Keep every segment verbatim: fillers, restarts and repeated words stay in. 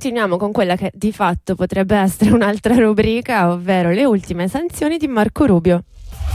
continuiamo con quella che di fatto potrebbe essere un'altra rubrica, ovvero le ultime sanzioni di Marco Rubio.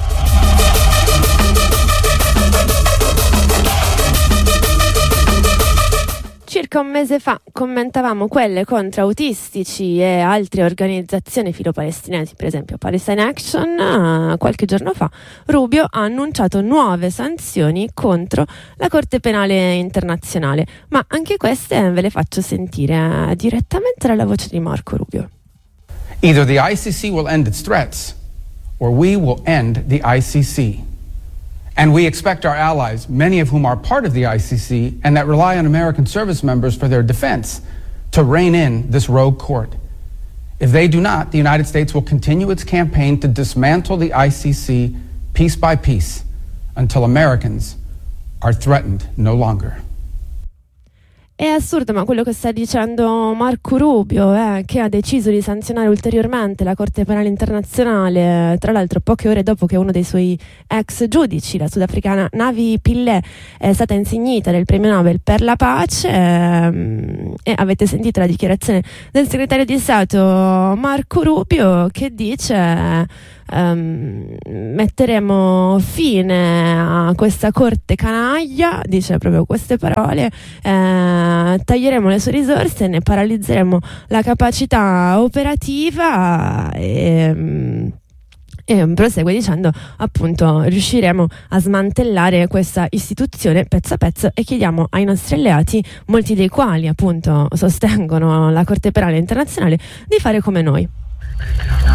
Circa un mese fa commentavamo quelle contro autistici e altre organizzazioni filopalestinesi, per esempio Palestine Action. Uh, qualche giorno fa Rubio ha annunciato nuove sanzioni contro la Corte Penale Internazionale, ma anche queste ve le faccio sentire uh, direttamente dalla voce di Marco Rubio. Either the I C C will end its threats or we will end the I C C. And we expect our allies, many of whom are part of the I C C and that rely on American service members for their defense, to rein in this rogue court. If they do not, the United States will continue its campaign to dismantle the I C C piece by piece until Americans are threatened no longer. È assurdo, ma quello che sta dicendo Marco Rubio è che ha deciso di sanzionare ulteriormente la Corte Penale Internazionale, tra l'altro poche ore dopo che uno dei suoi ex giudici, la sudafricana Navi Pillay, è stata insignita del premio Nobel per la pace. ehm, e avete sentito la dichiarazione del segretario di Stato Marco Rubio, che dice Um, metteremo fine a questa corte canaglia, dice proprio queste parole, eh, taglieremo le sue risorse, ne paralizzeremo la capacità operativa e, e prosegue dicendo appunto riusciremo a smantellare questa istituzione pezzo a pezzo, e chiediamo ai nostri alleati, molti dei quali appunto sostengono la Corte Penale Internazionale, di fare come noi.